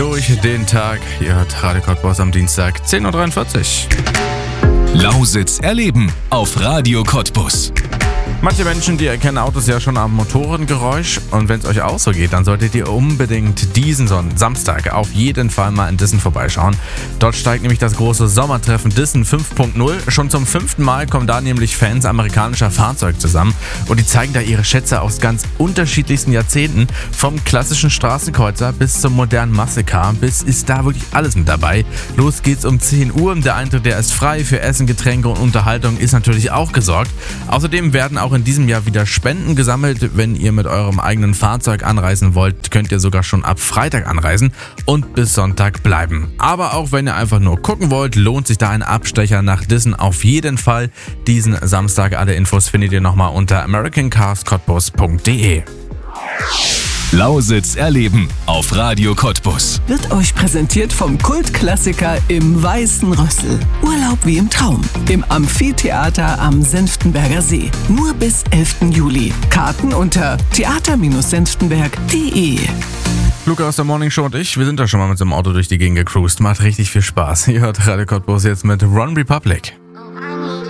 durch den Tag. Ihr hört Radio Cottbus am Dienstag 10.43 Uhr. Lausitz erleben auf Radio Cottbus. Manche Menschen, die erkennen Autos ja schon am Motorengeräusch. Und wenn es euch auch so geht, dann solltet ihr unbedingt diesen Samstag auf jeden Fall mal in Dissen vorbeischauen. Dort steigt nämlich das große Sommertreffen Dissen 5.0. Schon zum 5. Mal kommen da nämlich Fans amerikanischer Fahrzeuge zusammen. Und die zeigen da ihre Schätze aus ganz unterschiedlichsten Jahrzehnten. Vom klassischen Straßenkreuzer bis zum modernen Muscle-Car. Bis ist da wirklich alles mit dabei. Los geht's um 10 Uhr. Der Eintritt, der ist frei. Für Essen, Getränke und Unterhaltung ist natürlich auch gesorgt. Außerdem werden auch in diesem Jahr wieder Spenden gesammelt. Wenn ihr mit eurem eigenen Fahrzeug anreisen wollt, könnt ihr sogar schon ab Freitag anreisen und bis Sonntag bleiben. Aber auch wenn ihr einfach nur gucken wollt, lohnt sich da ein Abstecher nach Dissen auf jeden Fall. Diesen Samstag, alle Infos findet ihr nochmal unter americancarscottbus.de. Lausitz erleben auf Radio Cottbus. Wird euch präsentiert vom Kultklassiker im Weißen Rössel. Urlaub wie im Traum. Im Amphitheater am Senftenberger See. Nur bis 11. Juli. Karten unter theater-senftenberg.de. Luca aus der Morning Show und ich, wir sind da schon mal mit so einem Auto durch die Gegend gecruised. Macht richtig viel Spaß. Ihr hört Radio Cottbus jetzt mit One Republic.